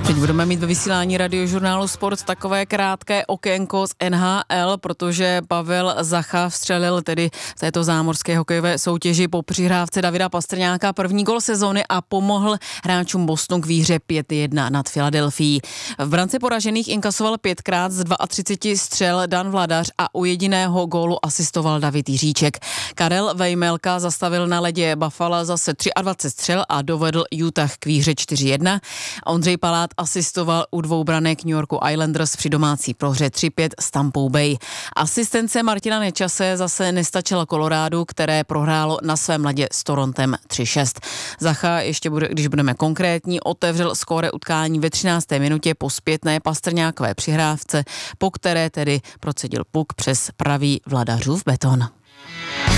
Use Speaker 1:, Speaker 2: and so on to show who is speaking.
Speaker 1: Teď budeme mít ve vysílání Radiožurnálu Sport takové krátké okénko z NHL, protože Pavel Zacha vstřelil tedy v této zámořské hokejové soutěži po přihrávce Davida Pastrňáka první gol sezony a pomohl hráčům Bostonu k výhře 5-1 nad Filadelfií. V branci poražených inkasoval 5krát z 32 střel Dan Vladař a u jediného gólu asistoval David Jiříček. Karel Vejmelka zastavil na ledě Buffalo zase 23 střel a dovedl Utah k výhře 4-1. Ondřej Palát asistoval u dvou branek New Yorku Islanders při domácí prohře 3-5 s Tampou Bay. Asistence Martina Nečase zase nestačila Kolorádu, které prohrálo na svém ledě s Torontem 3-6. Zacha, ještě když budeme konkrétní, otevřel skóre utkání ve 13. minutě po zpětné Pastrňákové přihrávce, po které tedy procedil puk přes pravý Vladařův beton.